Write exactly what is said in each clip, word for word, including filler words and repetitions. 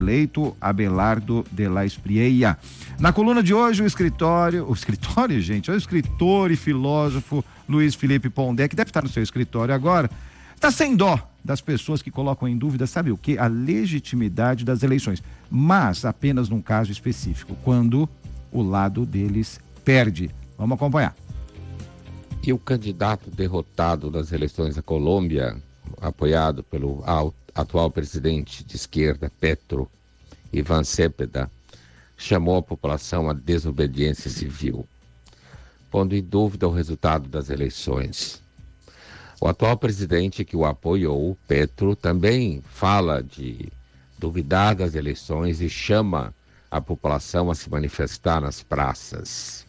eleito Abelardo de la Espriella. Na coluna de hoje, o escritório, o escritório, gente, o escritor e filósofo Luiz Felipe Pondé, que deve estar no seu escritório agora, está sem dó das pessoas que colocam em dúvida, sabe o quê? A legitimidade das eleições, mas apenas num caso específico, quando o lado deles perde. Vamos acompanhar. E o candidato derrotado nas eleições da Colômbia, apoiado pelo atual presidente de esquerda, Petro, Iván Cepeda, chamou a população à desobediência civil, pondo em dúvida o resultado das eleições. O atual presidente que o apoiou, Petro, também fala de duvidar das eleições e chama a população a se manifestar nas praças.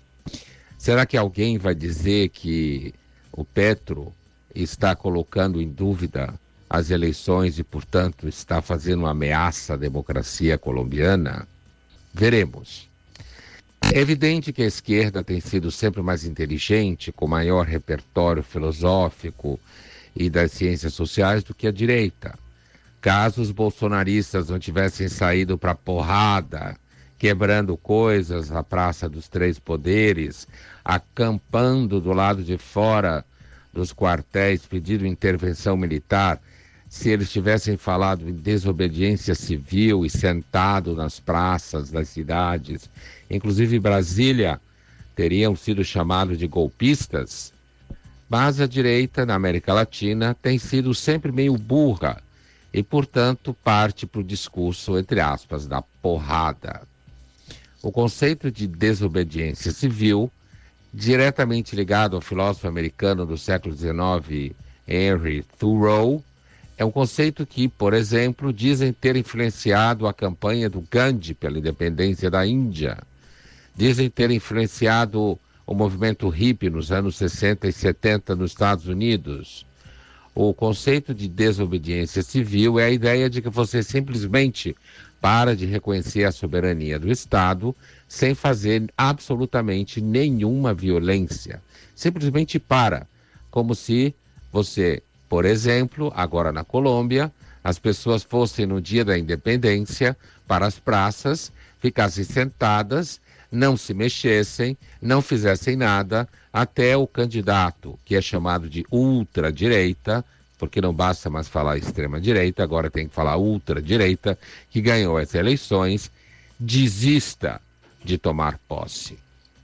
Será que alguém vai dizer que o Petro está colocando em dúvida as eleições e, portanto, está fazendo uma ameaça à democracia colombiana? Veremos. É evidente que a esquerda tem sido sempre mais inteligente, com maior repertório filosófico e das ciências sociais do que a direita. Caso os bolsonaristas não tivessem saído para porrada, quebrando coisas na Praça dos Três Poderes, acampando do lado de fora dos quartéis pedindo intervenção militar, se eles tivessem falado em desobediência civil e sentado nas praças das cidades, inclusive Brasília, teriam sido chamados de golpistas. Mas a direita na América Latina tem sido sempre meio burra e, portanto, parte para o discurso, entre aspas, da porrada. O conceito de desobediência civil, diretamente ligado ao filósofo americano do século dezenove, Henry Thoreau, é um conceito que, por exemplo, dizem ter influenciado a campanha do Gandhi pela independência da Índia. Dizem ter influenciado o movimento hippie nos anos sessenta e setenta nos Estados Unidos. O conceito de desobediência civil é a ideia de que você simplesmente para de reconhecer a soberania do Estado sem fazer absolutamente nenhuma violência. Simplesmente para, como se você, por exemplo, agora na Colômbia, as pessoas fossem no dia da independência para as praças, ficassem sentadas, não se mexessem, não fizessem nada, até o candidato, que é chamado de ultradireita, porque não basta mais falar extrema-direita, agora tem que falar ultradireita, que ganhou as eleições, desista de tomar posse.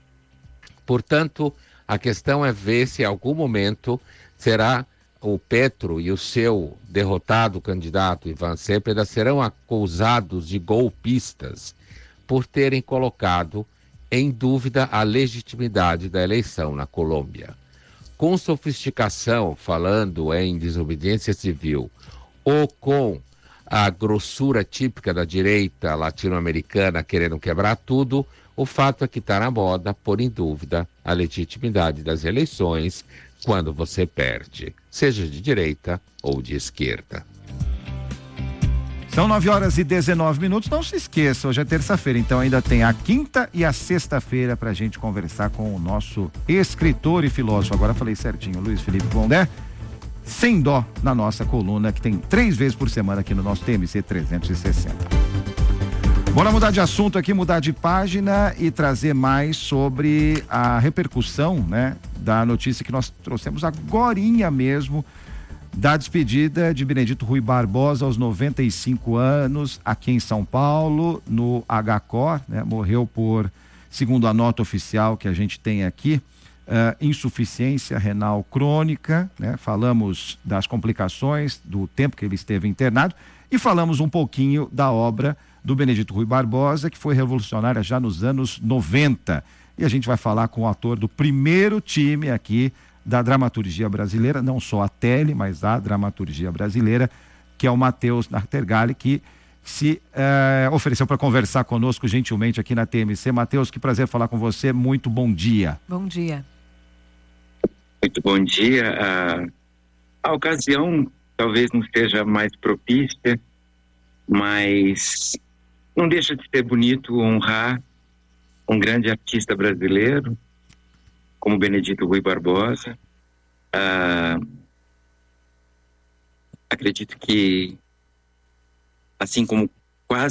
Portanto, a questão é ver se em algum momento será o Petro e o seu derrotado candidato Iván Cepeda serão acusados de golpistas por terem colocado em dúvida a legitimidade da eleição na Colômbia. Com sofisticação, falando em desobediência civil, ou com a grossura típica da direita latino-americana querendo quebrar tudo, o fato é que está na moda pôr em dúvida a legitimidade das eleições quando você perde, seja de direita ou de esquerda. São nove horas e dezenove minutos, não se esqueça, hoje é terça-feira, então ainda tem a quinta e a sexta-feira pra gente conversar com o nosso escritor e filósofo, agora falei certinho, Luiz Felipe Pondé, sem dó na nossa coluna, que tem três vezes por semana aqui no nosso T M C trezentos e sessenta. Bora mudar de assunto aqui, mudar de página e trazer mais sobre a repercussão, né, da notícia que nós trouxemos agorinha mesmo, da despedida de Benedito Rui Barbosa aos noventa e cinco anos, aqui em São Paulo, no H C O R, né? Morreu por, segundo a nota oficial que a gente tem aqui, uh, insuficiência renal crônica, né? Falamos das complicações, do tempo que ele esteve internado, e falamos um pouquinho da obra do Benedito Rui Barbosa, que foi revolucionária já nos anos noventa. E a gente vai falar com o ator do primeiro time aqui da dramaturgia brasileira, não só a tele, mas a dramaturgia brasileira, que é o Matheus Nartergalli, que se eh, ofereceu para conversar conosco gentilmente aqui na T M C. Matheus, que prazer falar com você, muito bom dia. Bom dia. Muito bom dia. A, a ocasião talvez não seja mais propícia, mas não deixa de ser bonito honrar um grande artista brasileiro, como Benedito Rui Barbosa. Ah, acredito que, assim como